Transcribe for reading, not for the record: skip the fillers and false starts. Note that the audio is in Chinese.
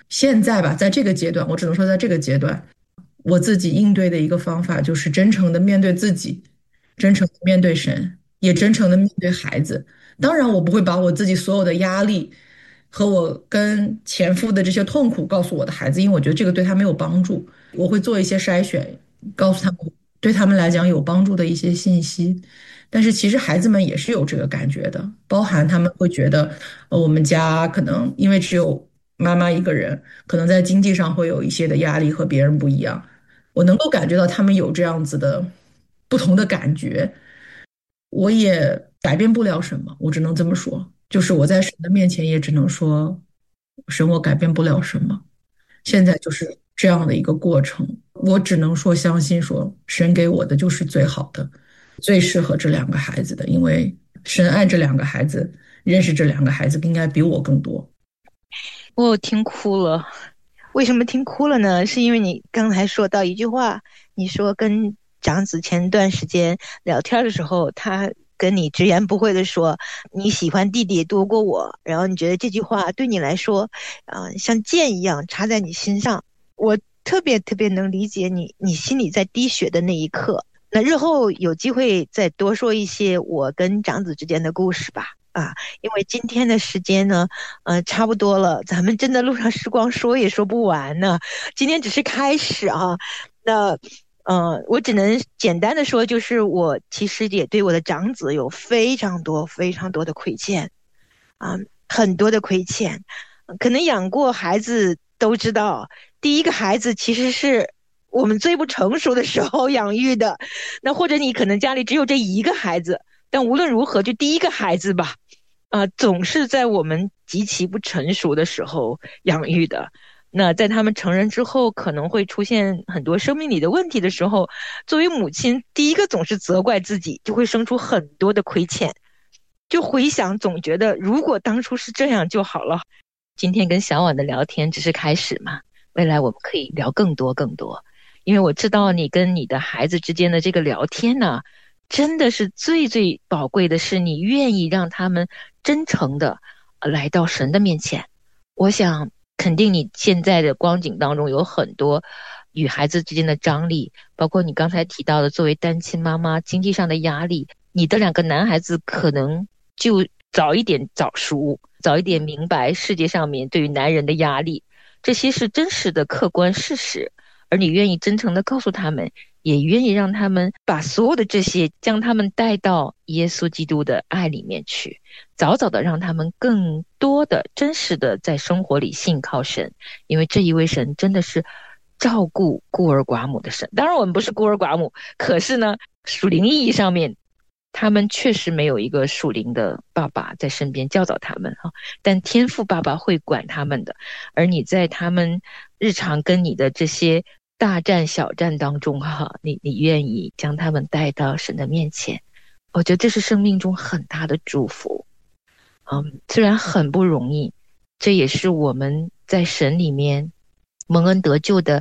现在吧，在这个阶段，我只能说在这个阶段，我自己应对的一个方法就是真诚的面对自己，真诚的面对神，也真诚的面对孩子。当然，我不会把我自己所有的压力和我跟前夫的这些痛苦告诉我的孩子，因为我觉得这个对他没有帮助。我会做一些筛选，告诉他们对他们来讲有帮助的一些信息。但是其实孩子们也是有这个感觉的，包含他们会觉得，我们家可能因为只有妈妈一个人，可能在经济上会有一些的压力和别人不一样。我能够感觉到他们有这样子的不同的感觉，我也改变不了什么，我只能这么说。就是我在神的面前也只能说，神，我改变不了什么。现在就是这样的一个过程，我只能说相信说，神给我的就是最好的，最适合这两个孩子的，因为神爱这两个孩子，认识这两个孩子应该比我更多。 我听哭了。为什么听哭了呢？是因为你刚才说到一句话，你说跟长子前段时间聊天的时候，他跟你直言不讳的说你喜欢弟弟多过我，然后你觉得这句话对你来说，像剑一样插在你心上。我特别特别能理解你心里在滴血的那一刻。那日后有机会再多说一些我跟长子之间的故事吧。因为今天的时间呢，差不多了，咱们真的路上时光说也说不完呢。今天只是开始啊。那我只能简单的说，就是我其实也对我的长子有非常多非常多的亏欠啊，很多的亏欠。可能养过孩子都知道，第一个孩子其实是我们最不成熟的时候养育的。那或者你可能家里只有这一个孩子，但无论如何，就第一个孩子吧。总是在我们极其不成熟的时候养育的。那在他们成人之后，可能会出现很多生命里的问题的时候，作为母亲，第一个总是责怪自己，就会生出很多的亏欠。就回想，总觉得如果当初是这样就好了。今天跟小婉的聊天只是开始嘛，未来我们可以聊更多更多。因为我知道你跟你的孩子之间的这个聊天呢，真的是最最宝贵的是你愿意让他们真诚的来到神的面前。我想肯定你现在的光景当中有很多与孩子之间的张力，包括你刚才提到的作为单亲妈妈经济上的压力。你的两个男孩子可能就早一点早熟，早一点明白世界上面对于男人的压力，这些是真实的客观事实。而你愿意真诚的告诉他们，也愿意让他们把所有的这些将他们带到耶稣基督的爱里面去，早早的让他们更多的真实的在生活里信靠神。因为这一位神真的是照顾孤儿寡母的神。当然我们不是孤儿寡母，可是呢，属灵意义上面，他们确实没有一个属灵的爸爸在身边教导他们哈。但天父爸爸会管他们的。而你在他们日常跟你的这些大战小战当中哈，你愿意将他们带到神的面前，我觉得这是生命中很大的祝福。虽然很不容易，这也是我们在神里面蒙恩得救的